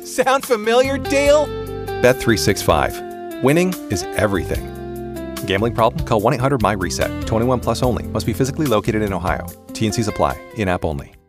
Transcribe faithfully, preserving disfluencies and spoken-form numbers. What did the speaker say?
Sound familiar, Dale? Bet three sixty-five. Winning is everything. Gambling problem? Call one eight hundred M Y RESET. twenty-one plus only. Must be physically located in Ohio. T N Cs apply. In-app only.